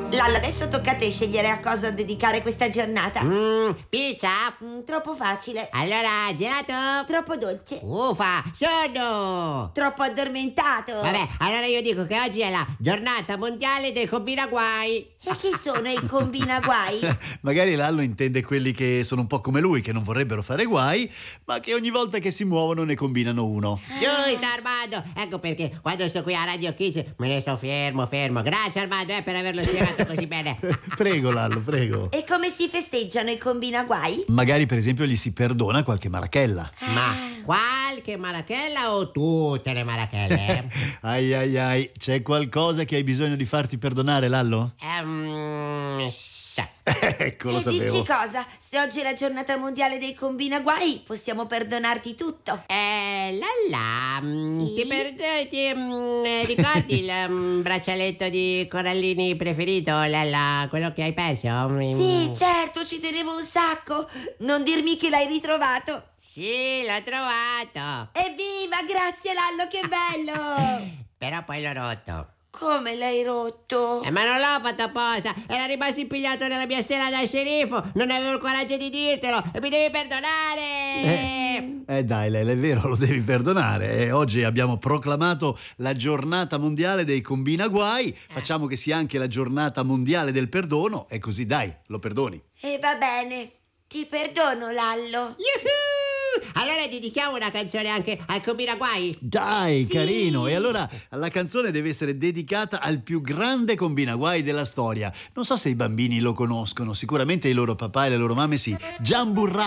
Lallo, adesso tocca a te scegliere a cosa dedicare questa giornata. Pizza? Troppo facile. Allora, gelato? Troppo dolce. Uffa, sono! Troppo addormentato. Vabbè, allora io dico che oggi è la giornata mondiale del combinaguai. E chi sono i combinaguai? Magari Lallo intende quelli che sono un po' come lui, che non vorrebbero fare guai, ma che ogni volta che si muovono ne combinano uno. Giusto, Armando! Ecco perché quando sto qui a Radio Kids me ne sto fermo. Grazie, Armando, per averlo spiegato così bene. Prego, Lallo, prego. E come si festeggiano i combinaguai? Magari per esempio gli si perdona qualche marachella. Ma qualche marachella o tutte le marachelle? Ai, c'è qualcosa che hai bisogno di farti perdonare, Lallo? Sì. Ecco, lo E sapevo. dici cosa? Se oggi è la giornata mondiale dei combinaguai, possiamo perdonarti tutto. Ti Sì? ricordi il braccialetto di Corallini preferito, quello che hai perso? Sì, certo, ci tenevo un sacco. Non dirmi che l'hai ritrovato. Sì, l'ho trovato. Evviva, grazie Lallo, che bello! Però poi l'ho rotto. Come l'hai rotto? Ma non l'ho fatto apposta, era rimasto impigliato nella mia stella da sceriffo, non avevo il coraggio di dirtelo e mi devi perdonare! Dai, Lele, è vero, lo devi perdonare. Oggi abbiamo proclamato la giornata mondiale dei combinaguai. Facciamo che sia anche la giornata mondiale del perdono e così dai, lo perdoni. E va bene, ti perdono Lallo. Yuhu! Allora dedichiamo una canzone anche al combinaguai? Dai, Sì. carino. E allora la canzone deve essere dedicata al più grande combinaguai della storia. Non so se i bambini lo conoscono, sicuramente i loro papà e le loro mamme sì. Gian Burrà.